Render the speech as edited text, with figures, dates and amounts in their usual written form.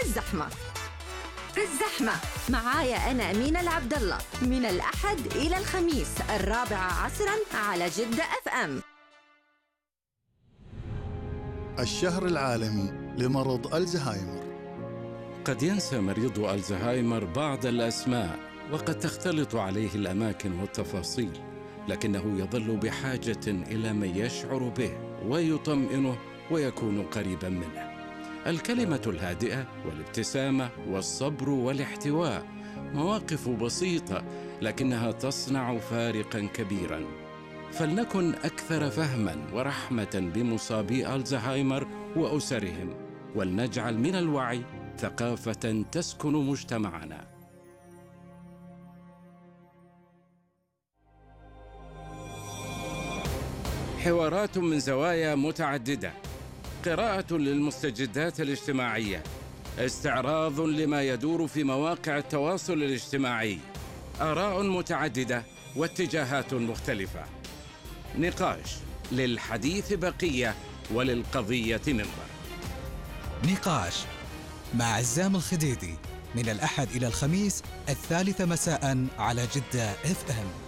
في الزحمة معايا أنا أمينة العبد الله من الأحد إلى الخميس 4 عصراً على جدة FM. الشهر العالمي لمرض الزهايمر. قد ينسى مريض الزهايمر بعض الأسماء وقد تختلط عليه الأماكن والتفاصيل، لكنه يظل بحاجة إلى من يشعر به ويطمئنه ويكون قريبا منه. الكلمة الهادئة والابتسامة والصبر والاحتواء مواقف بسيطة لكنها تصنع فارقا كبيرا. فلنكن أكثر فهما ورحمة بمصابي الزهايمر وأسرهم، ولنجعل من الوعي ثقافة تسكن مجتمعنا. حوارات من زوايا متعددة، قراءة للمستجدات الاجتماعية، استعراض لما يدور في مواقع التواصل الاجتماعي، آراء متعددة واتجاهات مختلفة، نقاش للحديث بقية وللقضية منبر. نقاش مع عزام الخديدي من الأحد إلى الخميس 3 مساء على جدة FM.